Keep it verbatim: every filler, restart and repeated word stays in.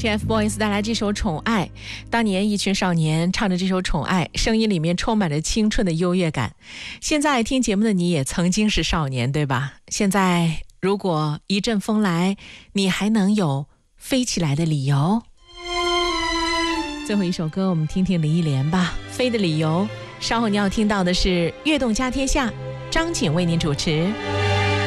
TFBOYS 带来这首《宠爱》，当年一群少年唱着这首《宠爱》，声音里面充满着青春的优越感。现在听节目的你也曾经是少年，对吧？现在如果一阵风来，你还能有飞起来的理由？最后一首歌我们听听林忆莲吧，《飞的理由》。稍后你要听到的是《悦动家天下》，张景为您主持。